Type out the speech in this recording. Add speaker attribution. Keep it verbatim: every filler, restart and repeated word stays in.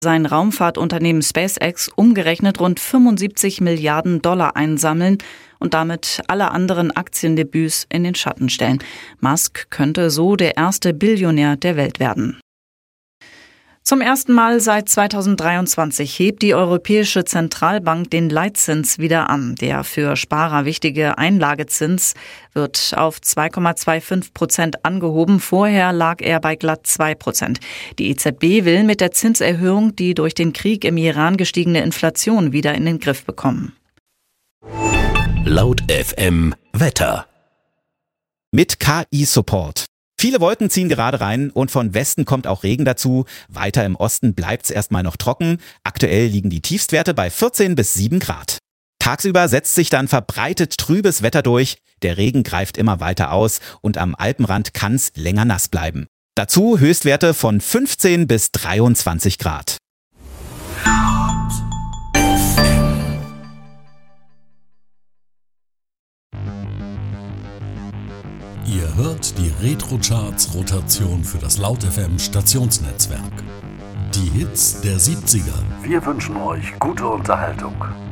Speaker 1: sein Raumfahrtunternehmen SpaceX umgerechnet rund fünfundsiebzig Milliarden Dollar einsammeln und damit alle anderen Aktiendebüts in den Schatten stellen. Musk könnte so der erste Billionär der Welt werden. Zum ersten Mal seit zweitausenddreiundzwanzig hebt die Europäische Zentralbank den Leitzins wieder an. Der für Sparer wichtige Einlagezins wird auf zwei Komma fünfundzwanzig Prozent angehoben. Vorher lag er bei glatt zwei Prozent. Die E Z B will mit der Zinserhöhung die durch den Krieg im Iran gestiegene Inflation wieder in den Griff bekommen.
Speaker 2: Laut F M Wetter.
Speaker 3: Mit K I-Support. Viele Wolken ziehen gerade rein und von Westen kommt auch Regen dazu. Weiter im Osten bleibt's erstmal noch trocken. Aktuell liegen die Tiefstwerte bei vierzehn bis sieben Grad. Tagsüber setzt sich dann verbreitet trübes Wetter durch. Der Regen greift immer weiter aus und am Alpenrand kann's länger nass bleiben. Dazu Höchstwerte von fünfzehn bis dreiundzwanzig Grad.
Speaker 2: Ihr hört die Retro-Charts-Rotation für das Laut F M Stationsnetzwerk. Die Hits der siebziger.
Speaker 4: Wir wünschen euch gute Unterhaltung.